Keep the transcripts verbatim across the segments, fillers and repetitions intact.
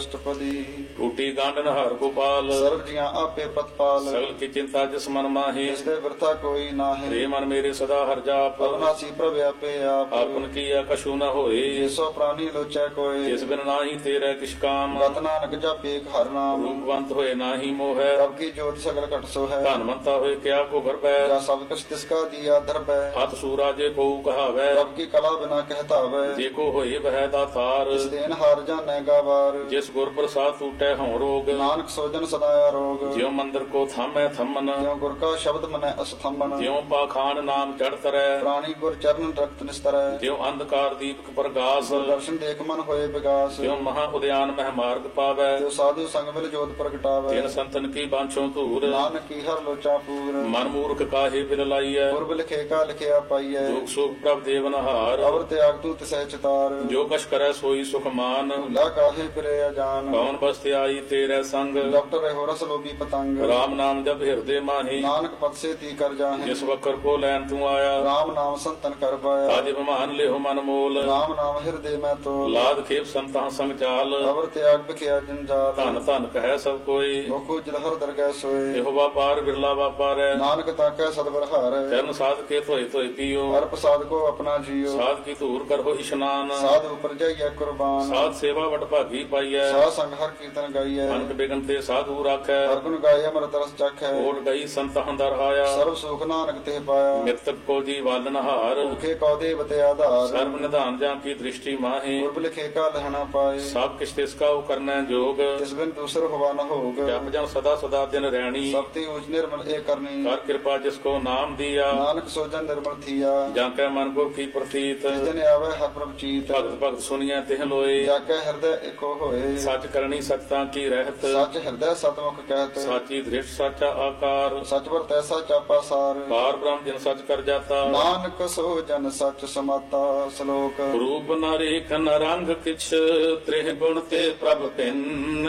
ਅਸ਼ਟਪਦੀ। ਟੂਟੀ ਗਾਂਡਨ ਹਰ ਗੋਪਾਲ, ਸਰਬ ਜੀਆਂ ਆਪੇ ਪ੍ਰਤਪਾਲ। ਸਗਲ ਕੀ ਚਿੰਤਾ ਜਿਸ ਮਨ ਮਾਹੀ, ਜਿਸ ਦੇ ਵਰਤਾ ਕੋਈ ਨਾਹੀਂ। ਰੇ ਮਨ ਮੇਰੇ ਸਦਾ ਹਰ ਜਾਪ, ਅਵਨਾਸੀ ਪ੍ਰਭ ਆਪੇ ਆਪ। ਆਪਨ ਕੀਆ ਕਛੂ ਨ ਹੋਏ, ਜਿਸੋ ਪ੍ਰਾਨੀ ਲੋਚੈ ਕੋਇ। ਜਿਸ ਬਿਨ ਨਾਹੀ ਤੇਰੇ ਕਿਛ ਕਾਮ, ਗਤ ਨਾਨਕ ਜਪੇਕ ਹਰ ਨਾਮ। ਰੂਪਵੰਤ ਹੋਏ ਨਾਹੀ ਮੋਹੈ, ਪ੍ਰਭ ਕੀ ਜੋਤ ਸਗਲ ਘਟ ਸੋ ਹੈ। ਧਨਵੰਤਾ ਹੋਏ ਕਿਆ ਕੋ ਗਰਬੈ, ਜਾ ਸਭ ਕਛ ਤਿਸ ਕਾ ਦੀਆ ਦਰਬੈ। ਹੱਥ ਸੂਰਾ ਜੇ ਕੋ ਕਹਾਵੈ, ਪ੍ਰਭ ਕੀ ਕਲਾ ਬਿਨਾ ਕਹਿਤਾਵੈ। ਜੇ ਕੋ ਹੋਏ ਬਹਿ ਦਾਤਾਰ, ਇਸ ਦੇਨ ਹਾਰ ਜਾਣੈ ਗਾਵਾਰ। ਜਿਸ ਗੁਰ ਪ੍ਰਸਾਦ ਟੂਟੈ ਹਉ ਰੋਗ, ਨਾਨਕ ਸੋਜਨ ਸਦਾ ਆਰੋਗ। ਜਿਉ ਮੰਦਰ ਕੋ ਥਾਮੈ ਥੰਮਨ, ਜਿਉ ਗੁਰ ਕਾ ਸ਼ਬਦ ਮਨੈ ਅਸਥੰਬਨ। ਜਿਉ ਪਾਖਾਨ ਨਾਮ ਚੜ ਤਰੈ, ਪ੍ਰਾਣੀ ਗੁਰ ਚਰਨ ਰਖਤ ਨਿਸਤਰੈ। ਜਿਉ ਅੰਧਕਾਰ ਦੀਪਕ ਪ੍ਰਗਾਸ, ਦਰਸ਼ਨ ਦੇਖ ਮਨ ਹੋਏ ਵਿਗਾਸ। ਜਿਉ ਮਹਾ ਉਦਿਆਨ ਮਹਿ ਮਾਰਗ ਪਾਵੈ, ਜੋ ਸਾਧੂ ਸੰਗ ਮਿਲ ਜੋਤ ਪ੍ਰਗਟਾਵੈ। ਤਿਨ ਸੰਤਨ ਕੀ ਬਾਂਛੋ ਧੂਰ, ਨਾਨਕ ਕੀ ਹਰ ਲੋਚਾ ਪੂਰ। ਮਨ ਮੂਰਖ ਕਾਹੇ ਬਿਨ ਲਾਈਐ, ਪੁਰਬ ਲਿਖੇ ਕਾ ਲਿਖਿਆ ਪਾਈਐ। ਦੁਖ ਸੁਖ ਪ੍ਰਭ ਦੇਵਨਹਾਰ, ਅਵਰ ਤਿਆਗ ਤੂ ਤਿਸੈ ਚਿਤਾਰ। ਜੋ ਕਛ ਕਰੈ ਸੋਈ ਸੁਖ ਮਾਨ, ਭੁਲਾ ਕਾਹੇ ਫਿਰੇ ਅਜਾਨ। ਕੌਣ ਬਸਤਿ ਆਈ ਤੇਰੇ ਸੰਗ, ਡਾਕਟਰ ਰਹਿਓ ਰਸ ਲੋਭੀ ਪਤੰਗ। ਰਾਮ ਨਾਮ ਜਪ ਹਿਰਦੇ ਮਾਹੀ, ਨਾਨਕ ਪਦ ਸੇ ਤੀ ਕਰ ਜਾਹੇ। ਜਿਸ ਵਕਰ ਕੋ ਲੈਣ ਤੂੰ ਆਇਆ, ਰਾਮ ਨਾਮ ਸੰਤਨ ਕਰ ਪਾਇਆ। ਆਦਿ ਬਮਾਨ ਲਿਓ ਮਨ ਮੋਲ, ਰਾਮ ਨਾਮ ਹਿਰਦੇ ਮੈਂ ਤੋਲ। ਲਾਦ ਖੇਪ ਸੰਤਾਂ ਸੰਗ ਚਾਲ, ਅਵਰ ਤਿਆਗ ਬਿਖਿਆ ਜੰਜਾਲ। ਧਨ ਧਨ ਕਹੈ ਸਭ ਕੋਈ, ਮੁਖੋ ਜਲਹਰ ਦਰਗਹਿ ਸੋਏ। ਇਹੋ ਵਾਪਾਰ ਬਿਰਲਾ ਵਾਪਾਰੈ, ਨਾਨਕ ਤਾਕੈ ਸਤਿਗੁਰ ਹਾਰੈ। ਚਰਨ ਸਾਧ ਕੇ ਧੋਏ ਧੋਏ ਪੀਓ, ਹਰ ਪ੍ਰਸਾਦ ਕੋ ਆਪਣਾ ਜੀਓ। ਸਾਧ ਕੀ ਧੂਰ ਕਰੋ ਇਸ਼ਨਾਨ, ਸਾਧ ਉਪਰ ਜਾਈਐ ਕੁਰਬਾਨ। ਸਾਧ ਸੇਵਾ ਵਡ ਭਾਗੀ ਪਾਈਐ, ਸਾਧ ਸੰਗ ਹਰ ਕੀਰਤਨ ਗਾਈਐ। ਅਨਕ ਬਿਗਨ ਤੇ ਸਾਧੂ ਰਾਖੈ, ਹਰ ਗੁਣ ਗਾਏ ਅਮਰਤ ਰਸ ਚਖੈ। ਓਟ ਗਈ ਸੰਤ ਹੰਦਰ ਆਇਆ, ਸਰਬ ਸੁਖ ਨਾਨਕ ਤੇ ਪਾਇਆ। ਮਿਰਤਕ ਕੋ ਜੀ ਵਾਲਨ ਹਾਰ, ਭੁਖੇ ਕਉ ਦੇਵ ਤੇ ਆਧਾਰ। ਸਰਬ ਨਿਧਾਨ ਜਾਂ ਕੀ ਦ੍ਰਿਸ਼ਟੀ ਮਾਹੀ, ਪੁਰਬ ਲਿਖੇ ਕਾ ਲਹਣਾ ਪਾਏ। ਸਭ ਕਿਛ ਤਿਸ ਕਾ ਕਰਨੈ ਜੋਗ, ਤਿਸ ਬਿਨ ਦੂਸਰ ਹੋਵਾ ਨ ਹੋਗ। ਜਪ ਜਨ ਸਦਾ ਸਦਾ ਦਿਨ ਰਹਿਣੀ, ਸਭ ਤੇ ਊਚ ਨਿਰਮਲ ਏ ਕਰਨੀ। ਕਰ ਕਿਰਪਾ ਜਿਸ ਕੋ ਨਾਮ ਦੀਆ, ਨਾਨਕ ਸੋਜਨ ਨਿਰਮਲ ਥੀਆ। ਜਾਂ ਕੈ ਮਨ ਕੋ ਕੀ ਪ੍ਰਤੀਤ, ਜਿਸ ਦਿਨ ਆਵੇ ਹਰ ਪ੍ਰਭ ਚੀਤ। ਭਗਤ ਭਗਤ ਸੁਣੀਐ ਤਿਹ ਲੋਏ, ਜਾ ਕੇ ਹਿਰਦੈ ਏਕੋ ਹੋਏ। ਸੱਚ ਕਰਨੀ ਸਤਤਾਂ ਕੀ ਰਹਿਤ, ਸੱਚ ਹਿਰਦੈ ਸਤਮੁਖ ਕਹਿਤ। ਸਾਚੀ ਦ੍ਰਿਸ਼ਟ ਸਾਚਾ ਆਕਾਰ, ਸਚ ਵਰ ਤੈਸਾ ਚਾਪਾ ਸਾਰ। ਪਾਰ ਬ੍ਰਹਮ ਜਿਨ ਸੱਚ ਕਰ ਜਾਤਾ, ਨਾਨਕ ਸੋ ਜਨ ਸਚ ਸਮਾਤਾ। ਸ਼ਲੋਕ ਰੂਪ ਨ ਰੇਖ ਨ ਰੰਗ ਕਿਛ, ਤ੍ਰਿਹ ਗੁਣ ਤੇ ਪ੍ਰਭ ਭਿੰਨ।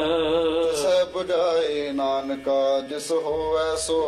ਸੈ 부ਝਾਏ ਨਾਨਕਾ ਜਿਸ ਹੋਵੈ ਸੋ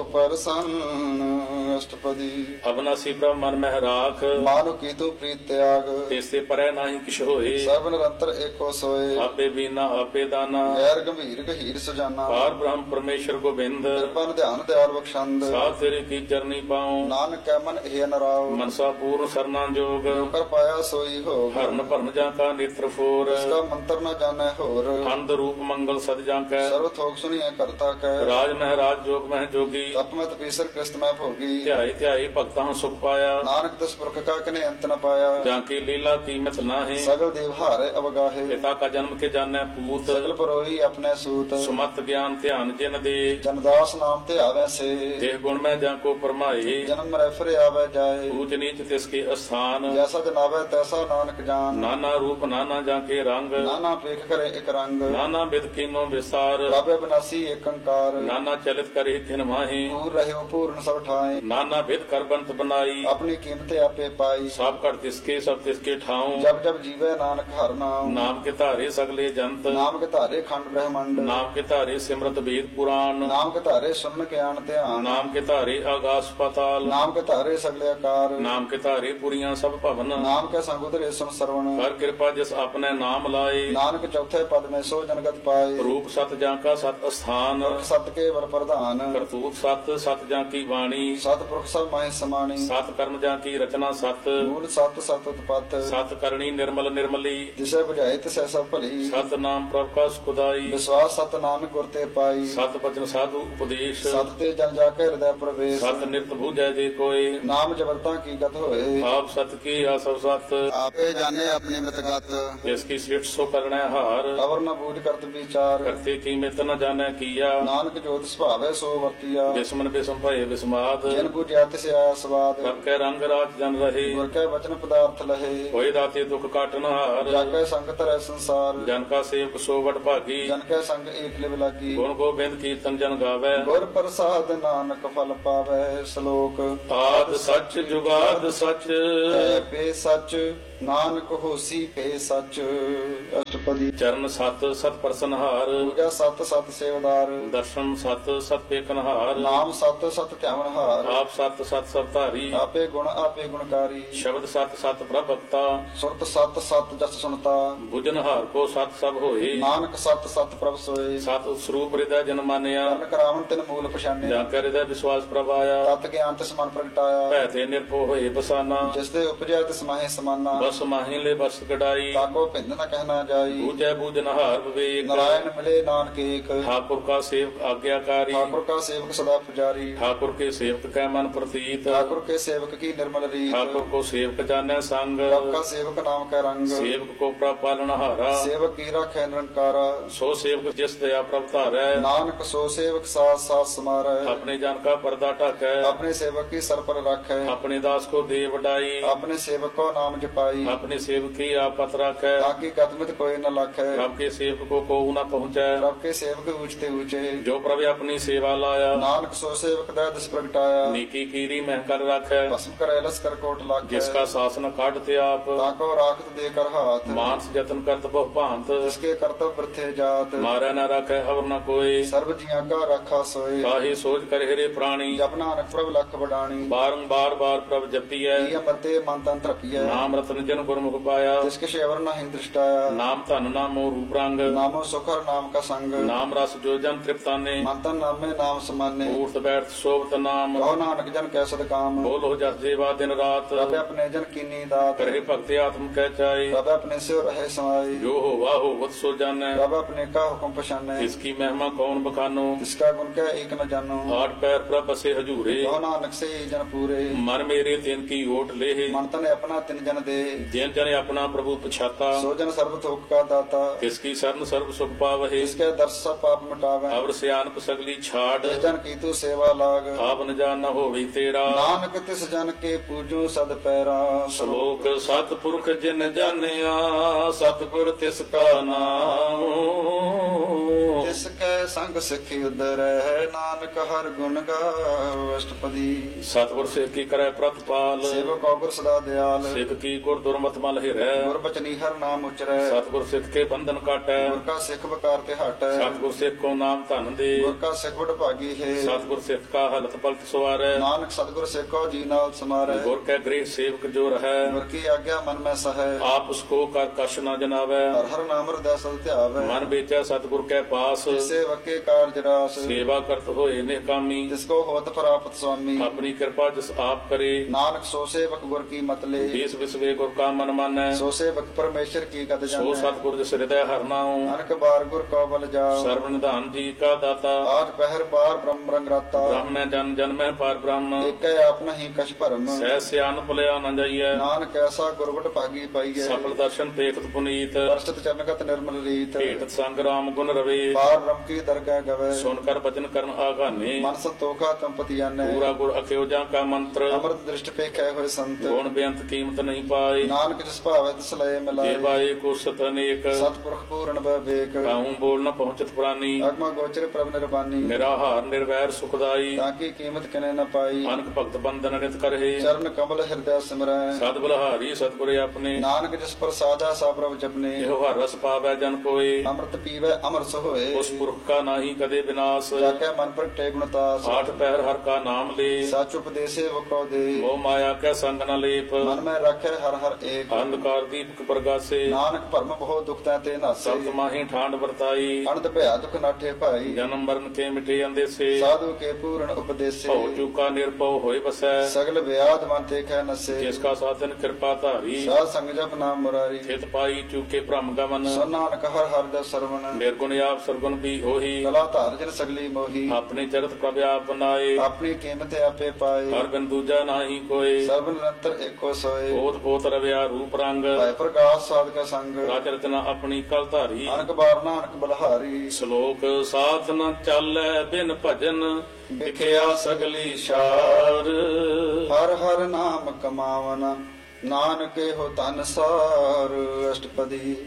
ਪਰਸੰਨ। ਅਸ਼ਟਪਦੀ। ਅਬਨਾਸੀ ਪ੍ਰਭ ਮਨ ਮਹਿ ਰਾਖ, ਮਾਨੁ ਕੀ ਤੂ ਪ੍ਰੀਤ ਤਿਆਗ। ਤੇਸੇ ਪਰੈ ਨਾਹੀ ਕਿਛ ਹੋਏ, ਸਰਬ ਨਿਰੰਤਰ ਏਕੋ ਸੋਏ। ਆਪੇ ਬੀਨਾ ਆਪੇ ਦਾਨਾ, ਗੈਰ ਗੰਭੀਰ ਗਹੀਰ ਸੁਜਾਨਾ। ਪਾਰ ਬ੍ਰਹਮ ਪਰਮੇਸ਼ਰ ਗੋਬਿੰਦ, ਕਿਰਪਨ ਧਿਆਨ ਦਿਆਲ ਬਖਸ਼ੰਦ। ਸਾਧ ਤੇਰੇ ਕੀ ਚਰਨੀ ਪਾਉ, ਨਾਨਕ ਕੈ ਮਨ ਇਹ ਨਰਾਉ। ਮਨਸਾ ਪੂਰਨ ਸਰਨਾ ਜੋਗ, ਕਰ ਪਾਇਆ ਸੋਈ ਹੋ। ਹਰਨ ਭਰਨ ਜਾਂ ਕਾ ਨੇਤਰ ਫੋਰ, ਇਸ ਕਾ ਮੰਤਰ ਨ ਜਾਣੈ ਹੋਰ। ਖੰਡ ਰੂਪ ਮੰਗਲ ਸਦ ਜਾਂ ਕੈ, ਸਰਬ ਥੋਕ ਸੁਣੀਐ ਕਰਤਾ ਕੈ। ਰਾਜ ਮਹਿਰਾਜ ਜੋਗ ਮਹਿ ਜੋਗੀ, ਤਪ ਮਤ ਪੀਸਰ ਕ੍ਰਿਸਤ ਮੈਂ ਭੋਗੀ। ਧਿਆਈ ਧਿਆਈ ਭਗਤਾਂ ਸੁਖ ਪਾਇਆ, ਨਾਨਕ ਤਿਸ ਪੁਰਖ ਕਾ ਕਨੇ ਅੰਤ ਨ ਪਾਇਆ। ਜਾਂ ਕੀ ਲੀਲਾ ਕੀਮਤ ਨਾਹੀ, ਸਗਲ ਦੇਵ ਹਾਰੇ ਅਵਗਾਹੇ। ਪਿਤਾ ਕਾ ਜਨਮ ਕੇ ਜਾਣੈ ਪੂਤ, ਸਗਲ ਪਰੋਈ ਆਪਣੇ ਸੂਤ। ਸੁਮਤ ਗਿਆਨ ਧਿਆਨ ਜਿਨ ਦੇ, ਜਨਦਾਸ ਨਾਮ ਤੇ ਆਵੈ ਸੇ। ਦੇਹ ਗੁਣ ਮੈਂ ਜਾਂ ਕੋ ਪਰਮਾਏ, ਜਨਮ ਮਰੈ ਫਿਰ ਆਵੈ ਜਾਏ। ਊਚ ਨੀਚ ਤਿਸ ਕੇ ਅਸਥਾਨ, ਜੈਸਾ ਜਨਾਵੈ ਤੈਸਾ ਨਾਨਕ ਜਾਨ। ਨਾਨਾ ਰੂਪ ਨਾਨਾ ਜਾਂ ਕੇ ਰੰਗ, ਨਾਨਾ ਪੇਖ ਕਰੇ ਇਕ ਰੰਗ। ਨਾਨਾ ਬਿਦ ਕੀਨੋ ਵਿਸਾਰ, ਰਾਬੇ ਬਨਾਸੀ ਏਕ ਅੰਕਾਰ। ਨਾਨਾ ਚਲਿਤ ਕਰੇ ਤਿਨ ਮਾਹੀ, ਪੂਰ ਰਹਿਓ ਪੂਰਨ ਸਭ ਠਾਏ। ਨਾਨਾ ਬਿਦ ਕਰ ਬੰਤ ਬਨਾਈ, ਆਪਣੀ ਕੀਮਤ ਆਪੇ ਪਾਈ। ਸਭ ਘਟ ਤਿਸਕੇ ਸਭ ਤਿਸਕੇ ਠਾਉ, ਜਬ ਜਬ ਜੀਵੈ ਨਾਨਕ ਹਰ ਨਾਮ। ਨਾਮ ਕੇ ਧਾਰੇ ਸਗਲੇ ਜੰਤ, ਨਾਮ ਕੇ ਧਾਰੇ ਖੰਡ ਬ੍ਰਹਮੰਡ। ਨਾਮ ਕੇ ਧਾਰੇ ਸਿਮਰਤ ਵੇਦ ਪੁਰਾਨ, ਨਾਮ ਕੇ ਧਾਰੇ ਸੁਨ ਗਿਆਨ ਧਿਆਨ। ਨਾਮ ਕੇ ਧਾਰੇ ਆਗਾਸ ਪਾਤਾਲ, ਨਾਮ ਕੇ ਧਾਰੇ ਸਗਲੇ ਆਕਾਰ। ਨਾਮ ਕੇ ਧਾਰੇ ਪੁਰੀਆਂ ਸਭ ਭਵਨ, ਨਾਮ ਕੇ ਸੰਗ ਉਤਰੇ ਸੁਨ ਸਰਵਣ। ਕਰ ਕਿਰਪਾ ਜਿਸ ਆਪਣੇ ਨਾਮ ਲਾਏ, ਨਾਨਕ ਚੌਥੇ ਪਦ ਮੈਂ ਸੋ ਜਨਗਤ ਪਾਏ। ਰੂਪ ਸਤ ਜਾਂ ਕਾ ਸਤ ਅਸਥਾਨ, ਸਤ ਕੇ ਵਰ ਪ੍ਰਧਾਨ। ਕਰਤੂਤ ਸਤ ਸਤ ਜਾਂ ਕੀ ਬਾਣੀ, ਸਤ ਪੁਰਖ ਸਭ ਮਾਹਿ ਸਮਾਣੀ। ਸਤ ਕਰਮ ਜਾਂ ਕੀ ਰਚਨਾ ਸਤ, ਮੂਲ ਸਤ ਸਤ ਉਤਪਤ। ਸਤ ਕਰਨੀ ਨਿਰਮਲ ਨਿਰਮਲੀ, ਜਿਸੇ 부ਝਾਏ ਤਿਸੈ ਸਭ ਭਲੀ। ਸਤ ਨਾਮ ਪ੍ਰਭ ਕਾ ਸੁਖਦਾਈ, ਵਿਸ਼ਵਾਸ ਸਤ ਨਾਨਕ ਗੁਰ ਤੇ ਪਾਈ। ਸਤ ਬਚਨ ਸਾਧੂ ਉਪਦੇਸ਼, ਸਤ ਤੇ ਜਨ ਜਾ ਕੇ ਹਿਰਦੈ ਪ੍ਰਵੇਸ਼। ਸਤ ਨਿਰਤ ਬੂਝੈ ਦੇ ਕੋਏ, ਨਾਮ ਜਬਰਤਾ ਕੀ ਗਤ ਹੋਏ। ਆਪ ਸਤ ਕੀ ਆਸਵ ਸਤ, ਆਪੇ ਜਾਣੇ ਆਪਣੀ ਮਿਤ ਗਤ। ਜਿਸ ਕੀ ਸਿਫਤ ਸੋ ਕਰਣੈ ਹਾਰ, ਅਵਰ ਨ ਬੂਝ ਕਰਤ ਵਿਚਾਰ। ਕਰਤੇ ਕੀ ਮਿਤ ਨ ਜਾਣੈ ਕੀਆ, ਨਾਨਕ ਜੋਤ ਸੁਭਾਵੈ ਸੋ ਵਰਤੀਆ। ਬਿਸਮਨ ਬਿਸਮ ਭਏ ਬਿਸਮਾਦ, ਜਿਨ ਬੁਝਿਆ ਤਿਸ ਆਇਆ ਸਵਾਦ। ਕਰ ਕੈ ਰੰਗ ਰਾਜ ਜਨ ਰਹੇ, ਗੁਰ ਕੈ ਵਚਨ ਪਦਾਰਥ ਲਹੇ। ਹੋਏ ਦਾਤੇ ਦੁਖ ਕਾਟਨ ਹਾਰ, ਜਾ ਕੈ ਸੰਗ ਧਰੈ ਸੰਸਾਰ। ਜਨ ਕਾ ਸੇਵਕ ਸੋ ਵਡ ਭਾਗੀ, ਜਨ ਕੈ ਸੰਗ ਏਕ ਲਿਵ ਲਾਗੀ। ਗੁਣ ਗੋਬਿੰਦ ਕੀਰਤਨ ਜਨ ਗਾਵੈ, ਗੁਰ ਪ੍ਰਸਾਦ ਨਾਨਕ ਫਲ ਪਾਵੈ। ਸ਼ਲੋਕ ਆਦ ਸੱਚ ਜੁਗਾਦ ਸੱਚ, ਹੈ ਪੇ ਸੱਚ ਨਾਨਕ ਹੋਸੀ ਭੇ ਸੱਚ। ਅਸ਼ਟਪਦੀ। ਚਰਨ ਸਤ ਸਤ ਪ੍ਰਸਨਹਾਰ, ਪੂਜਾ ਸਤ ਸਤ ਸੇਵਦਾਰ। ਦਰਸ਼ਨ ਸਤ ਸਤ ਪੇਖਨਹਾਰ, ਨਾਮ ਸਤ ਸਤ ਧਿਆਵਨਹਾਰ। ਆਪ ਸਤ ਸਤ ਸਭ ਧਾਰੀ, ਆਪੇ ਗੁਣ ਆਪੇ ਗੁਣਕਾਰੀ। ਸ਼ਬਦ ਸਤ ਸਤ ਪ੍ਰਭਕਤਾ, ਸੁਰਤ ਸਤ ਸਤ ਜਸ ਸੁਣਤਾ। ਬੁਝਨਹਾਰ ਕੋ ਸਤ ਸਭ ਹੋਏ, ਨਾਨਕ ਸਤ ਸਤ ਪ੍ਰਭ ਸੋਏ। ਸਤ ਸਰੂਪ ਹਿਰਦੈ ਜਨ ਮਾਨਿਆ, ਕਰਨ ਕਰਾਵਨ ਤਿਨ ਮੂਲ ਪਛਾਨਿਆ। ਜਾਂ ਕੈ ਹਿਰਦੈ ਵਿਸ਼ਵਾਸ ਪ੍ਰਭ ਆਇਆ, ਤਤ ਗਿਆਨ ਤਿਸ ਮਨ ਪ੍ਰਗਟਾਇਆ। ਭੈ ਤੇ ਨਿਰਭਉ ਹੋਏ ਬਸਾਨਾ, ਜਿਸ ਦੇ ਉਪਜਿਆ ਤਿਸ ਮਾਹੇ ਸਮਾਨਾ। ਬਸ ਮਾਹੀ ਲੈ ਬਸ ਕਢਾਈ, ਤਾਕੋ ਭਿੰਨ ਨ ਕਹਿਣਾ ਜਾਈ। ਬੂਝੈ ਬੂਝਨਹਾਰ ਵਿਵੇਕ, ਨਾਰਾਇਣ ਮਿਲੇ ਨਾਨਕ ਏਕ। ਠਾकुर का सेवक आज्ञाकारी, ठाकुर का सेवक सदा पुजारी। ठाकुर के सेवक कै मन प्रतीत, ठाकुर के सेवक की निर्मल रीत। ठाकुर को सेवक जाने संग, प्रभ का सेवक नाम का रंग। सेवक को प्रभ पालनहारा, सेवक की राखै निरंकारा। सो सेवक जिस दया प्रभ धारै, नानक सो सेवक साथ साथ समारै। अपने जन का पर्दा ढाकै, अपने सेवक की सर पर राखै। अपने दास को दे वडाई, अपने सेवक को नाम जपाई। अपने सेवक की आपत राखै, ताकि कदमित कोई न लाखै। प्रभ के सेवक को को न पहुँचै, प्रभ के सेवक ऊंचते ऊंचे। जो प्रभ अपनी सेवा लाया, नानक सो सेवक दै दिस प्रगटाया। नीकी कीरी मह कर राखै, भस्म करे लस कर कोट लाखै। जिसका शासन काटते आप, ताको राखत दे कर हाथ। मानस जतन करत बहु भांत, जिसके कर्तव्य वृथे जात। मारै न राखै हवर न कोई, सर्व जिया का राखा सोए। काहे सोच कर हिरे प्राणी, जप नानक प्रभ लख बडाणी। बारंबार बार प्रभ जपिਐ, ये अमरते मन तन तरपिय। नाम रतन जन गुरमुख पाया, जिसके शेवर नहीं दृष्टाया। नाम धन नामो रूप रंग, नामो सुखर नाम का संग। नाम रस जो जन तृप्ताने, मन तन नामे नाम समाने। ऊर्त बैठ शोभत नाम, कहो नानक जन कैसद काम। बोलो जस जेवा दिन रात, प्रभ अपने जन कीनी दात। करे भक्ति आत्म कह चाहे, प्रभ अपने से रहे समाये। जो हो वाह हो वत सो जानै, प्रभ अपने का हुक्म पछाने। इसकी महिमा कौन बखानो, इसका गुण क्या एक न जानो। आठ पैर प्रभ बसे हजूरे, कहो नानक से ही जन पूरे। मन मेरे तिन की ओट ले, मन तन अपना तिन जन दे। जिन जन अपना प्रभु पछाता, सो जन सर्व थोक का दाता। किसकी शरण सर्व सुख पावहे, इसके दर्श सब पाप मिटावे। अवर सियानप सगली छाड़, जिस जन की तू सेवा लाग। आप न जान न होवी तेरा, नानक तिस जन के पूजो सद पैरा। श्लोक सतपुरख जिन जानिया, सतगुर तिसका नाम, जिसके संग सिखी उदर है। नानक हर गुण गाओ। अष्टपदी। सतगुर सिख की करे प्रतिपाल, सेवक अवगुर सदा दयाल। सिख की गुर दुर्मत मल हिरै, गुर बचनी हर नाम उचरै। सतगुर सिख के बंधन काटै, गुर का सिख बकार ते हटै। सतगुर सिख को नाम धन दे, गुर का सिख बड़ भागी है। सतगुर सिख का हलत पलत सवारै, नानक सतगुर सिख को जी नाल समारै। गुर के गृह सेवक जो रहै, गुर की आज्ञा मन में सहै। आप उसको कर कश न जनावै, हर हर नाम हृदय सद ध्यावै। मन बेचै सतगुर के पास, सेवक के कार्य रास। सेवा करत होए निकामी, जिसको होत प्राप्त स्वामी। अपनी कृपा जिस आप करे, नानक सो सेवक गुर की मत ले। देश विश्वे गुर का मन मानै, सो सेवक परमेश्वर की गद सो जानै। सतगुर जिस हृदय हर नाऊ, अनक बार गुर को बल जाओ। सर्व निधान जी का दाता, आठ पहर बार ब्रह्म रंग राता। ब्रह्म जन जन में पार ब्रह्म, एक आप नहीं कछ भरम। सह सियान भुलिया न जाइए, नानक ऐसा गुरबट भागी पाइए। सफल दर्शन देखत पुनीत, परसत चरणगत निर्मल रीत। भेटत संग राम गुण रवे, पार ब्रह्म की दरगाह गवे। सुनकर वचन करन आगाने, मन संतोखा तंपति जाने। पूरा गुर अख्योजा का मंत्र, अमृत दृष्ट पे कै हुए संत। गुण बेअंत कीमत नहीं पाए, नानक जिस भावे तिस लय मिलाए। देवाए को सत अनेक, सतपुरख पूर्ण विवेक। काहू बोल न पहुंचत प्राणी, अगम गोचर प्रभ निर्वाणी। निराहार निर्वैर सुखदाई, ताकि कीमत किने न पाई। अनक भक्त बंधन नित करहे, चरण कमल हृदय सिमरै। सद बलहारी सतगुर अपने, नानक जिस पर साजा सा प्रभ जपने। एहो हर रस पावै जन कोय, अमृत पीवै अमर सोए। उस पुरख का नाही कदे विनाश, जाके मन पर टे गुणतास। आठ पहर हर का नाम ले, सच उपदेशे वको दे। मोह माया के संग न लेप, मन में रखे हर हर एक। अंधकार दीपक प्रगासे, नानक भरम बहु दुख ते नासे। सप्त माही ठांड वर्ताई, अनंत भया दुख नाठे भाई। जन्म मरण के मिटे अंदेसे, साधु के पूर्ण उपदेशे। भव चूका निर्भव होय बसै, सगल व्याध मन ते कह नसे। जिसका साधन कृपा धारी, साध संग जप नाम मुरारी। थित पाई चूके भ्रम गमन, सो नानक हर हर दस सरवण। निर्गुण आप सरगुण भी होही, कला धार जिन सगली मोही। अपने चरित प्रभ आप बनाए, अपनी कीमत आपे पाए। हर बिन दूजा नाही कोय, सर्व निरंतर एको सोए। पोत पोत रव्या रूप रंग, भय प्रकाश साध का संग। राज रचना अपनी कल धारी, अनक बार नानक बलहारी। श्लोक साथ न चालै बिन भजन, विख्या सगली शार, हर हर नाम कमावना। नानक हो तन सार। अष्टपदी।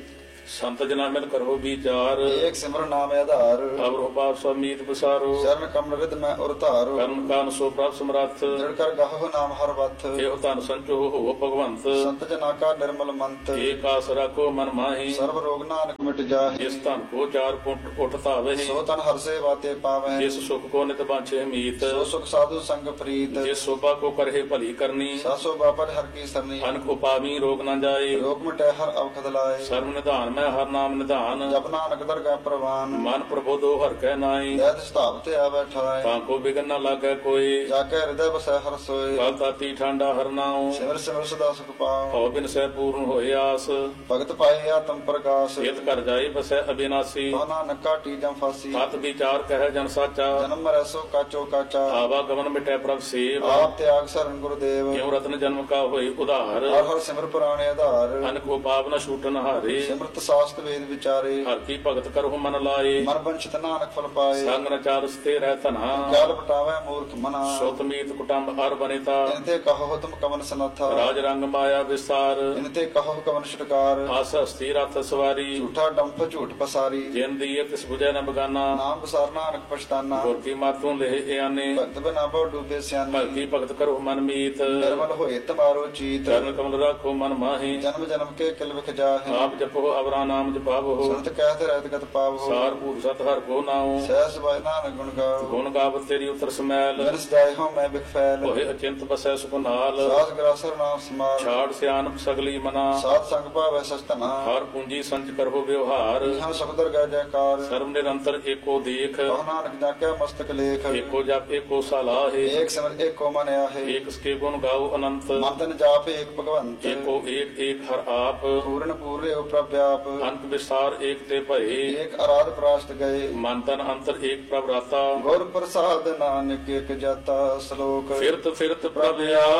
ਸੰਤ ਜਨਾ ਮਿਲ ਕਰੋ ਵਿਚਾਰ ਏਕ ਸਿਮਰਨ ਨਾਮ ਆਧਾਰ ਅਵਰੋ ਪਾਪ ਸਮੀਤ ਬਸਾਰੋ ਚਰਨ ਕਮਲ ਰਿਦ ਮੈਂ ਉਰ ਧਾਰੋ ਕਰਨ ਕਾਨ ਸੋ ਪ੍ਰਭ ਸਮਰੱਥ ਦ੍ਰਿੜ ਕਰ ਗਾਹੋ ਨਾਮ ਹਰ ਵਥ ਇਹੋ ਧਨ ਸੰਚੋ ਹੋ ਭਗਵੰਤ ਸੰਤ ਜਨਾ ਕਾ ਨਿਰਮਲ ਮੰਤ ਏਕ ਆਸ ਰੱਖੋ ਮਨ ਮਾਹੀ ਸਰਬ ਰੋਗ ਨਾਨਕ ਮਿਟ ਜਾਹੇ ਜਿਸ ਧਨ ਕੋ ਚਾਰ ਪੁੰਟ ਉਠ ਧਾਵੇ ਸੋ ਤਨ ਹਰ ਸੇ ਵਾਤੇ ਪਾਵੈ ਜਿਸ ਸੁਖ ਕੋ ਨਿਤ ਬਾਂਛੇ ਮੀਤ ਸੋ ਸੁਖ ਸਾਧੂ ਸੰਗ ਪ੍ਰੀਤ ਜਿਸ ਸੋਭਾ ਕੋ ਕਰਹਿ ਭਲੀ ਕਰਨੀ ਸਾਸੋ ਬਾਪਰ ਹਰ ਕੀ ਸਰਨੀ ਅਨ ਕੋ ਪਾਵੀ ਰੋਗ ਨਾ ਜਾਏ ਰੋਗ ਮਿਟੈ ਹਰ ਅਵਖਦ ਲਾਏ ਸਰਬ ਨਿਧਾਨ ਮੈਂ ਹਰ ਨਾਮ ਨਿਧਾਨ ਜਪ ਨਾਨਕ ਦਰਗਾਹ ਪ੍ਰਵਾਨ ਮਨ ਪ੍ਰਬੋਧੋ ਹਰ ਕੈ ਨਾਈ ਜੈਤ ਸਤਾਪ ਤੇ ਆ ਬੈਠਾਏ ਤਾਂ ਕੋ ਬਿਗਨ ਨਾ ਲਾਗੈ ਕੋਈ ਜਾ ਕੇ ਹਿਰਦੈ ਬਸੈ ਹਰ ਸੋਏ ਕਲ ਤਾਤੀ ਠਾਂਡਾ ਹਰ ਨਾਉ ਸਿਮਰ ਸਿਮਰ ਸਦਾ ਸੁਖ ਪਾਉ ਹਉ ਬਿਨ ਸਹਿ ਪੂਰਨ ਹੋਏ ਆਸ ਭਗਤ ਪਾਏ ਆਤਮ ਪ੍ਰਕਾਸ਼ ਇਤ ਕਰ ਜਾਏ ਬਸੈ ਅਬਿਨਾਸੀ ਤੋ ਨਾਨਕ ਕਾਟੀ ਜਮ ਫਾਸੀ ਸਤ ਵਿਚਾਰ ਕਹਿ ਜਨ ਸਾਚਾ ਜਨਮ ਮਰੈ ਸੋ ਕਾਚੋ ਕਾਚਾ ਆਵਾ ਗਮਨ ਮਿਟੈ ਪ੍ਰਭ ਸੇਵ ਆਪ ਤਿਆਗ ਸਰਨ ਗੁਰਦੇਵ ਕਿਉ ਰਤਨ ਜਨਮ ਕਾ ਹੋਏ ਉਧਾਰ ਹਰ ਹਰ ਸਿਮਰ ਪੁਰਾਣੇ ਆਧਾਰ ਅਨ ਕੋ ਪਾਪ ਨ ਛੂਟਨ ਹਾਰੇ ਸਿਮਰਤ ਸਾਸਤ ਵੇਦ ਵਿਚਾਰੇ ਹਰ ਕੀ ਭਗਤ ਕਰਹੁ ਮਨ ਲਾਏ ਮਨ ਬੰਚਿਤ ਨਾਨਕ ਫਲ ਪਾਏ ਸੰਗ ਨ ਚਾਰ ਸਤੇ ਰਹਿ ਧਨਾ ਕਾਲ ਪਟਾਵੇ ਮੂਰਖ ਮਨਾ ਸੁਤਮੀਤ ਕੁਟੰਬ ਹਰ ਬਨੇਤਾ ਇਨਤੇ ਕਹੋ ਤੁਮ ਕਵਨ ਸਨਥਾ ਰਾਜ ਰੰਗ ਮਾਇਆ ਵਿਸਾਰ ਇਨਤੇ ਕਹੋ ਕਵਨ ਛਟਕਾਰ ਆਸ ਹਸਤੀ ਰਥ ਸਵਾਰੀ ਝੂਠਾ ਡੰਪ ਝੂਠ ਪਸਾਰੀ ਜਿਨ ਦੀ ਤਿਸ ਬੁਝੈ ਨ ਬਗਾਨਾ ਨਾਮ ਬਸਾਰ ਨਾਨਕ ਪਛਤਾਨਾ ਗੁਰ ਕੀ ਮਾਤੋਂ ਲਹਿ ਇਆਨੇ ਭਗਤ ਬਨਾ ਬਹੁ ਡੂਬੇ ਸਿਆਨੀ ਭਗਤੀ ਭਗਤ ਕਰੋ ਮਨ ਮੀਤ ਨਿਰਮਲ ਹੋਏ ਤਮਾਰੋ ਚੀਤ ਚਰਨ ਕਮਲ ਰਾਖੋ ਮਨ ਮਾਹੀ ਜਨਮ ਜਨਮ ਕੇ ਕਿਲ ਵਿਖ ਜਾਹੇ ਆਪ ਜਪੋ ਅਵਰਾ ਨਾਮ ਜਪਾਵੋ ਸੰਤ ਕਹਿਤ ਰਹਿਤ ਗਤ ਪਾਵੋ ਸਾਰ ਭੂਤ ਸਤ ਹਰ ਕੋ ਨਾਉ ਸਹਿਸ ਬਾਇ ਨਾਨਕ ਗੁਣ ਗਾਓ ਗੁਣ ਗਾਵਤ ਤੇਰੀ ਉਤਰ ਸਮੈਲ ਜਨਸ ਜਾਏ ਹੋ ਮੈਂ ਬਿਖ ਫੈਲ ਹੋਏ ਅਚਿੰਤ ਬਸੈ ਸੁਖ ਨਾਲ ਸਾਧ ਗਰਾਸਰ ਨਾਮ ਸਮਾਲ ਛਾੜ ਸਿਆਨਪ ਸਗਲੀ ਮਨਾ ਸਾਧ ਸੰਗ ਭਾਵੈ ਸਸਤਨਾ ਹਰ ਪੂੰਜੀ ਸੰਚ ਕਰੋ ਵਿਵਹਾਰ ਇਹਾਂ ਸੁਖਦਰ ਗੈ ਜੈਕਾਰ ਸਰਬ ਨਿਰੰਤਰ ਏਕੋ ਦੇਖ ਕਹੋ ਨਾਨਕ ਜਾਕਿਆ ਮਸਤਕ ਲੇਖ ਏਕੋ ਜਪ ਏਕੋ ਸਲਾਹੇ ਏਕ ਸਿਮਰ ਏਕੋ ਮਨ ਆਹੇ ਏਕ ਸਕੇ ਗੁਣ ਗਾਓ ਅਨੰਤ ਮਨ ਤਨ ਜਾਪ ਏਕ ਭਗਵੰਤ ਏਕੋ ਏਕ ਏਕ ਹਰ ਆਪ ਪੂਰਨ ਪੂਰੇ ਉ ਪ੍ਰਭਿਆਪ ਅੰਤ ਵਿਸਾਰ ਏਕ ਤੇ ਭਏ ਏਕ ਅਰਾਧ ਪ੍ਰਾਸ਼ਟ ਗਏ ਮਨ ਤਨ ਅੰਤਰ ਏਕ ਪ੍ਰਭ ਰਾਤਾ ਗੁਰ ਪ੍ਰਸਾਦ ਨਾਨਕ ਏਕ ਜਾਤਾ ਸ਼ਲੋਕ ਫਿਰਤ ਫਿਰਤ ਪ੍ਰਭ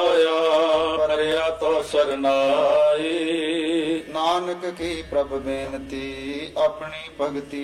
ਆਇਆ ਕਰਿਆ ਤੋ ਸਰਨਾਈ ਨਾਨਕ ਕੀ ਪ੍ਰਭ ਬੇਨਤੀ ਆਪਣੀ ਭਗਤੀ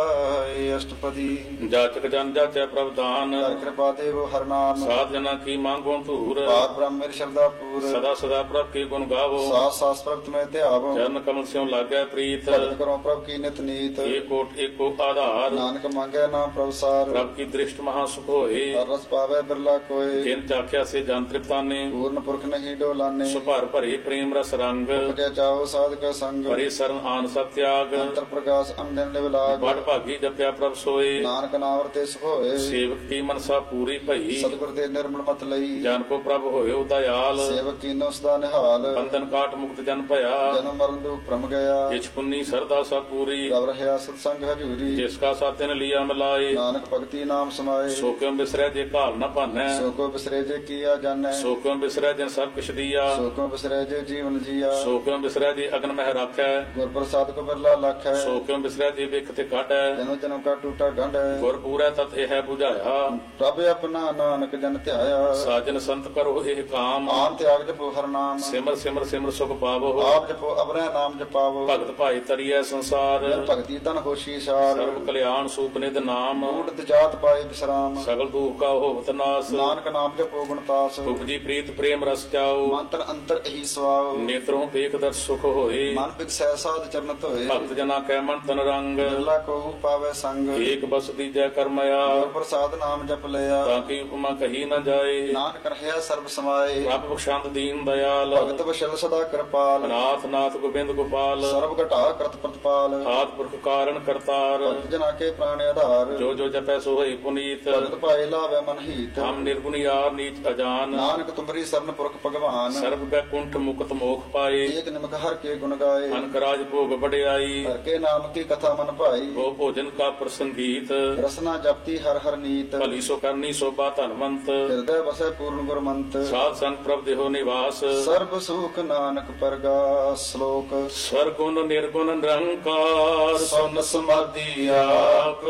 ਲਾਏ ਅਸ਼ਟਪਦੀ ਜਾਚਕ ਜਨ ਜਾਚੈ ਪ੍ਰਭ ਦਾਨ ਹਰ ਕਿਰਪਾ ਦੇਵ ਹਰ ਨਾਮ ਸਾਧ ਜਨਾ ਕੀ ਮੰਗੋ ਧੂਰ ਪਾਰ ਬ੍ਰਹਮ ਮੇਰੀ ਸ਼ਰਧਾ ਪੂਰ ਸਦਾ ਸਦਾ ਪ੍ਰਭ ਕੀ ਗੁਣ ਗਾਵੋ ਸਾਸ ਸਾਸ ਪ੍ਰਭ ਤੁਮੇ ਧਿਆਵੋ ਚਰਨ ਕਮਲ ਸਿਉ ਲਾਗੈ ਪ੍ਰੀਤ ਭਗਤ ਕਰੋ ਪ੍ਰਭ ਕੀ ਨਿਤ ਨੀਤ ਏਕੋਟ ਏਕੋ ਆਧਾਰ ਨਾਨਕ ਮੰਗੈ ਨਾਮ ਪ੍ਰਭ ਸਾਰ ਪ੍ਰਭ ਕੀ ਦ੍ਰਿਸ਼ਟ ਮਹਾ ਸੁਖ ਹੋਏ ਹਰ ਰਸ ਪਾਵੇ ਬਿਰਲਾ ਕੋਏ ਜਿਨ ਚਾਖਿਆ ਸੇ ਜਨ ਤ੍ਰਿਪਤਾਨੇ ਪੂਰਨ ਪੁਰਖ ਨਹੀਂ ਡੋਲਾਨੇ ਸੁਭਰ ਭਰੇ ਪ੍ਰੇਮ ਰਸ ਰੰਗ ਭਜੈ ਚਾਓ ਸਾਧਕ ਸੰਗ ਭਰੇ ਸਰਨ ਆਨ ਸਭ ਤਿਆਗ ਅੰਤਰ ਪ੍ਰਕਾਸ਼ ਅੰਦਨ ਲਿਵ ਲਾਗ ਬੜ ਭਾਗੀ ਜਪਿਆ ਪ੍ਰਭ ਸੋਏ ਨਾਨਕ ਨਾਮ ਤੇ ਸੁਖ ਹੋਏ ਸੇਵਕ ਕੀ ਮਨਸਾ ਪੂਰੀ ਭਈ ਸਤਿਗੁਰ ਦੇ ਨਿਰਮਲ ਮਤ ਲਈ ਜਨ ਕੋ ਪ੍ਰਭ ਹੋਇਓ ਦਇਆਲ ਸੇਵਕ ਕੀਨੋ ਸਦਾ ਨਿਹਾਲ ਬੰਧਨ ਕਾਟ ਮੁਕਤ ਜਨ ਭਇਆ ਜਨਮ ਮਰਨ ਦੁਖ ਭ੍ਰਮ ਗਿਆ ਜਿਛ ਪੁੰਨੀ ਸਰਦਾ ਸਭ ਪੂਰੀ ਰਵ ਰਹਿਆ ਸਤ ਸੰਗ ਹਜੂਰੀ ਜਿਸ ਕਾ ਸਾਤਿਨ ਲਿਆ ਮਿਲਾਏ ਨਾਨਕ ਭਗਤੀ ਨਾਮ ਸਮਾਏ ਸੋ ਕਿਉ ਬਿਸਰੈ ਜੇ ਘਾਲ ਨ ਭਾਨੈ ਸੋ ਕੋ ਬਿਸਰੇ ਜੇ ਕੀਆ ਜਾਣੈ ਸੋ ਕਿਉ ਬਿਸਰੈ ਜਿਨ ਸਭ ਕਿਛ ਦੀਆ ਸੋ ਕੋ ਬਿਸਰੇ ਜੇ ਜੀਵਨ ਜੀਆ ਸੋ ਕਿਉ ਬਿਸਰੈ ਜੇ ਅਗਨ ਮਹਿ ਰਾਖੈ ਗੁਰ ਪ੍ਰਸਾਦ ਕੋ ਬਿਰਲਾ ਲਖ ਹੈ ਸੋ ਕਿਉ ਬਿਸਰੈ ਜੇ ਵਿਖ ਤੇ ਕਾਟੈ ਜਨਮ ਜਨਮ ਕਾ ਟੂਟਾ ਗੰਢ ਹੈ ਗੁਰ ਪੂਰੈ ਤਤ ਇਹ 부ਝਾਇਆ ਪ੍ਰਭ ਆਪਣਾ ਨਾਨਕ ਜਨ ਧਿਆਇਆ ਸਾਜਨ ਸੰਤ ਕਰੋ ਇਹ ਕਾਮ ਆਨ ਤਿਆਗ ਜਪੋ ਹਰ ਨਾਮ ਸਿਮਰ ਸਿਮਰ ਸਿਮਰ ਸੁਖ ਪਾਵੋ ਆਪ ਜਪੋ ਅਬਰੈ ਨਾਮ ਜਪਾਵੋ ਭਗਤ ਭਾਈ ਤਰੀਐ ਸੰਸਾਰ ਭਗਤੀ ਤਨ ਹੋਸ਼ੀ ਸਾਰ ਸਰਬ ਕਲਿਆਣ ਸੂਪ ਨਿਧ ਨਾਮ ਊਟ ਜਾਤ ਪਾਏ ਵਿਸਰਾਮ ਸਗਲ ਦੁਖ ਕਾ ਹੋਵਤ ਨਾਸ ਨਾਨਕ ਨਾਮ ਜਪੋ ਗੁਣ ਤਾਸ ਉਪਜੀ ਪ੍ਰੀਤ ਪ੍ਰੇਮ ਰਸ ਚਾਓ ਮੰਤਰ ਅੰਤਰ ਇਹੀ ਸਵਾਉ ਨੇਤਰੋਂ ਵੇਖ ਦਰ ਸੁਖ ਹੋਏ ਮਨ ਬਿਕਸੈ ਸਾਧ ਚਰਨ ਧੋਏ ਭਗਤ ਜਨਾ ਕੈ ਮਨ ਤਨ ਰੰਗ ਬਿਰਲਾ ਕੋ ਪਾਵੇ ਸੰਗ ਏਕ ਬਸ ਦੀਜੈ ਕਰਮਇਆ ਗੁਰ ਪ੍ਰਸਾਦ ਨਾਮ ਜਪ ਲਿਆ ਤਾਂ ਕੀ ਉਪਮਾ ਕਹੀ ਨ ਜਾਏ ਨਾਨਕ ਰਹਿਆ ਸਰਬ ਸਮਾਏ ਪ੍ਰਭ ਬਖਸ਼ੰਦ ਦੀਨ ਦਇਆਲ ਭਗਤ ਵਸ਼ਲ ਸਦਾ ਕਿਰਪਾਲ ਨਾਥ ਨਾਥ ਗੋਬਿੰਦ ਗੋਪਾਲ ਸਰਬ ਘਟਾ ਕਰਤ ਪ੍ਰਤਪਾਲ ਆਦ ਪੁਰਖ ਕਾਰਨ ਕਰਤਾਰ ਭਗਤ ਜਨਾ ਕੇ ਪ੍ਰਾਣ ਆਧਾਰ ਜੋ ਜੋ ਜਪੈ ਸੋ ਹੋਈ ਪੁਨੀਤ ਭਗਤ ਭਾਏ ਲਾਵੇ ਮਨ ਹੀਤ ਹਮ ਨਿਰਗੁਣ ਯਾਰ ਨੀਚ ਅਜਾਨ ਨਾਨਕ ਤੁਮਰੀ ਸਰਨ ਪੁਰਖ ਭਗਵਾਨ ਸਰਬ ਬੈਕੁੰਠ ਮੁਕਤ ਮੋਖ ਪਾਏ ਏਕ ਨਿਮਕ ਹਰ ਕੇ ਗੁਣ ਗਾਏ ਅਨਕ ਰਾਜ ਭੋਗ ਵਡਿਆਈ ਹਰ ਕੇ ਨਾਮ ਕੀ ਕਥਾ ਮਨ ਭਾਈ ਉਹ ਭੋਜਨ ਕਾ ਪ੍ਰਸੰਗੀਤ ਰਸਨਾ ਜਪਤੀ ਹਰ ਹਰ ਨੀਤ ਭਲੀ ਸੋ ਕਰਨੀ ਸੋਭਾ ਧਨਵੰਤ ਹਿਰਦੈ ਵਸੈ ਪੂਰਨ ਗੁਰਮੰਤ ਸਾਧ ਸੰਗ ਪ੍ਰਭ ਦੇਹੋ ਨਿਵਾਸ ਸਰਬ ਸੁਖ ਨਾਨਕ ਪਰਗਾਸ ਸ਼ਲੋਕ ਸਰਗੁਣ ਨਿਰਗੁਣ ਨਿਰੰਕਾਰ ਸੁਨ ਸਮਾਧੀ ਆਪ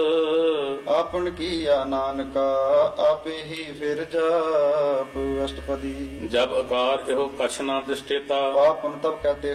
ਆਪਨ ਕੀਆ ਨਾਨਕਾ ਆਪੇ ਹੀ ਫਿਰ ਜਾਪ ਅਸ਼ਟਪਦੀ ਜਬ ਅਕਾਰ ਇਹੋ ਕਛ ਨਾ ਦਿਸ਼ਟੇਤਾ ਪਾਪ ਪੁਨ ਤਬ ਕਹਤੇ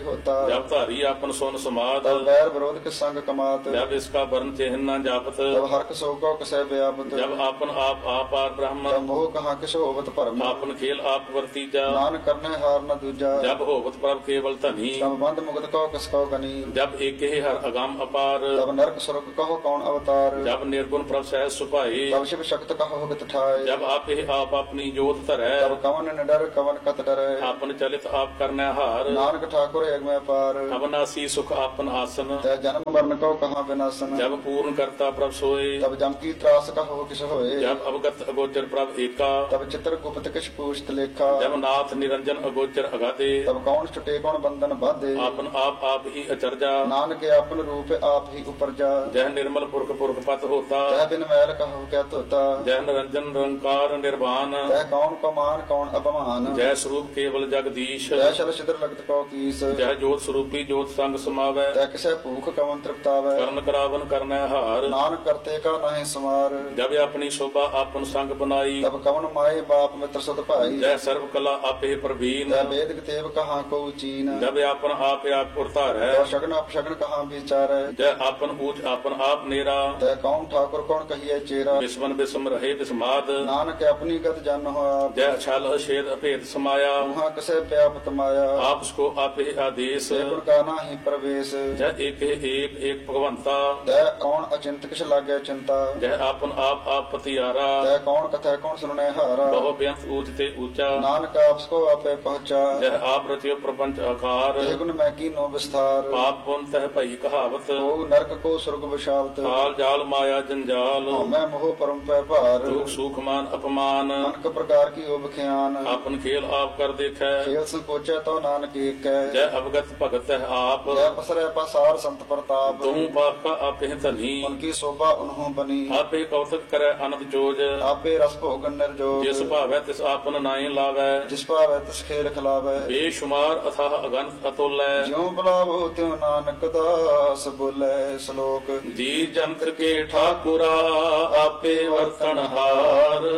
होता। जब धारी आपन सुन समात तब बैर विरोध के संग कमात। जब इसका वर्ण चिन्ह न जापत तब हर्क शोको कसै व्यापत। जब आपन आप आपार ब्रह्म तब मोह कहाँ किस होवत भरम। आपन खेल आप वर्तीजा नान करने हार न दूजा। जब होवत प्रभ केवल धनी तब बंद मुक्त कहो किसको गनी। जब एक ही हर अगम अपार तब नरक सुरक कहो कौन अवतार। जब निर्गुण प्रभ सहज सुपाए तब शिव शक्त कहो गत ठाए। जब आप ही आप अपनी जोत धरै तब कवन न डर कवन कत डरै। आपन चलित आप करने हार नानक ठाकुर एक में पार। अवनासी सुख आपन आसन तै जन्म मरण को कहाँ विनाशन। जब पूर्ण करता प्रभ सोए तब जम की त्रास कहो किस होए। जब अवगत अगोचर प्रभ एका तब चित्र गुप्त किस पूछत लेखा। जब नाथ निरंजन अगोचर अगाधे तब कौन छुटे कौन बंधन बाधे। आपन आप आप ही अचरजा नानक अपन रूप आप ही उपरजा। जह निर्मल पुरख पुरख पत होता तह बिन मैल कहो क्या तोता। जय निरंजन निरंकार निर्वाण तह कौन कमान कौन अपमान। जय स्वरूप केवल जगदीश तह शल छिद्र लगत को कीस। जय जोत स्वरूपी जोत संग समावै तह किसे भूख कवन तृप्तावै। करण करावन करनै हार नानक करते का नहीं समार। जब अपनी शोभा आपन संग बनाई तब कवन माए बाप मित्र सुत भाई। जय सर्व कला आपे प्रवीण तह वेद कितेब कहाँ को चीन। जब आपन आप आप उरतार है तह शगन अपशगन कहाँ विचार। जय आपन ऊच आपन आप नेरा तह कौन ठाकुर कौन कहिए चेरा। विस्मन विस्म रहे विस्माद नानक अपनी गत जन हो आप। जय छल छेद अभेद समाया वहाँ कसे व्यापत माया। आप उसको आप ही आदेश गुण का नाही प्रवेश। जय एक ही एक एक भगवंता तह कौन अचिंत किस लागे चिंता। जय आपन आप आप पतियारा तह कौन कथा कौन सुनने हारा। बहु व्यंत ऊंच ते ऊंचा नानक आपको आपे पहुंचा। जय आप रचियो प्रपंच आकार ते गुण मैं की नो विस्तार। पाप पुन तह भई कहावत ओ नरक को स्वर्ग विशालत। काल जाल माया जंजाल मैं मोह परम पै भार। दुख सुख मान अपमान अनक प्रकार की ओब ख्यान। आपन खेल आप कर देखै खेल संकोचे तो नानक एक है। जय अवगत भगत है आप जय पसरे पसार संत प्रताप। तुम पाप का आप ही धनी उनकी शोभा उन्हों बनी। आपे कौतक करे अनंत जोज आपे रस भोगन निर्जोग। जिस भावै तिस आपन नाई लावै जिस पावै तिस खेल खिलावै। बेशुमार अथाह अगंत अतुल्य ज्यों बुलावो त्यों नानक दास बोले श्लोक। जी जंत के ठाकुरा आपे वर्तन हार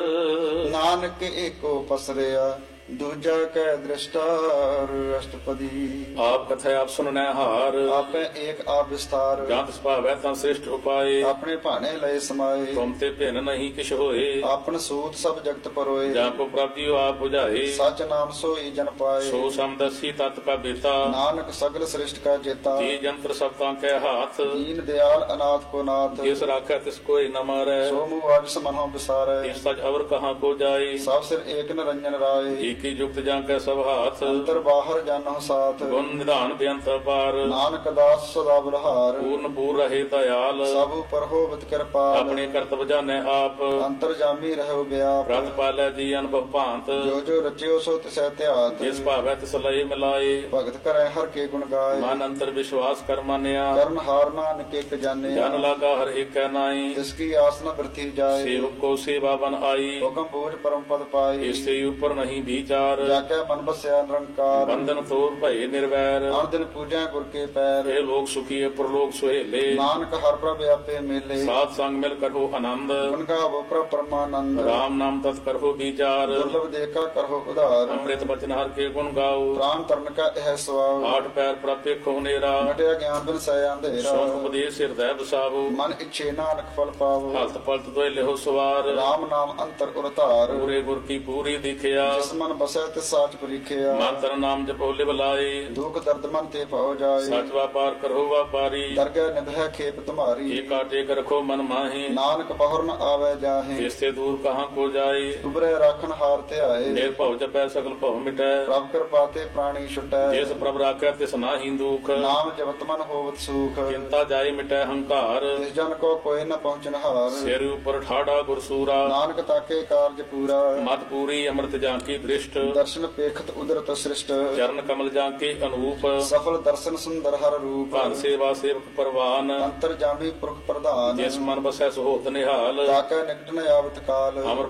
नानक एको पसरिया दूजा कै दृष्टार अष्टपदी। आप कथा आप सुनने हार आपे एक आप विस्तार। जात सुभावै तं श्रेष्ठ उपाय अपने भाने लय समाये। तुम ते भिन नहीं किछ होए आपन सूत सब जगत परोए। जाको प्राप्तियो आप बुझाए सच नाम सोई जन पाए। सो समदसी तत् का बेता नानक सगल श्रेष्ठ का जेता। जी जंत्र सब तां कै हाथ दीन दयाल अनाथ को नाथ। जिस राखै तिस कोई न मारै सो मुआज समनो विसारे। इस सच अवर कहाँ को जाए सब सिर एक निरंजन राय। एक ही युक्त जांकै सब हाथ अंतर बाहर जानो साथ। गुण निधान बेअंत पार नानक दास सदा बलहार। पूर्ण पूर रहे दयाल सब पर होवत कृपाल। अपने कर्तव्य जाने आप अंतर जामी रहो व्याप। व्रत पालै जी अनुभव भांत जो जो रचियो सो तिसै त्यात। जिस भावै तिस लय मिलाए भगत करे हर के गुण गाय। मन अंतर विश्वास कर मानिया करण हार नानक एक जाने। जन लागा हर एक नाई जिसकी आस न वृथी जाए। सेवक को सेवा बन आई हुक्म बोझ परम पद पाए। इससे ऊपर नहीं विचार जाके मन बसया निरंकार। बंधन तोर भय निर्वैर हर दिन पूजा गुर के पैर। हे लोग सुखी प्रलोक सुहेले नानक हर प्रभ आपे मेले। सात संग मिल करहो आनंद उनका वो प्रभ परमानंद। राम नाम तत् करहो विचार दुर्लभ देखा करहो उधार। अमृत बचन हर के गुण गाओ प्राण तरण का यह स्वभाव। आठ पैर प्रत्येक नेरा घटया ज्ञान बिन सय अंधेरा। सोन उपदेश हृदय बसावो मन इच्छे नानक फल पावो। हलत पलत दोय लेहो सवार राम नाम अंतर उरतार। पूरे गुर की पूरी दिखिया जिस मन बसै तिस साच परीखिया। मंत्र नाम जपो लिव लाए दुख दर्द मन ते पाओ जाए। सच व्यापार करहो व्यापारी दरगह निभय खेप तुम्हारी। एक काटे कर रखो मन माही नानक पहुर न आवे जाहे। इससे दूर कहाँ को जाए उबरे राखन हार ते आए। देर भव जपै सकल भव मिटै प्रभ कृपा ते प्राणी छुटै। जिस प्रभ राखै तिस नाहि दुख नाम जपत मन होवत सुख। चिंता जाय मिटै हंकार तिस जन को कोई न पहुँचन हार। सिर ऊपर ठाड़ा गुरसूरा नानक ताके कारज पूरा। मत पूरी अमृत जांकी दृष्ट दर्शन पेखत उदरत सृष्ट। चरण कमल जांके अनूप सफल दर्शन सुंदर हर रूप। भान सेवा सेवक परवान अंतर जामी पुरख प्रधान। जिस मन बसै सुहोत निहाल ताके निकट न आवत काल। अमर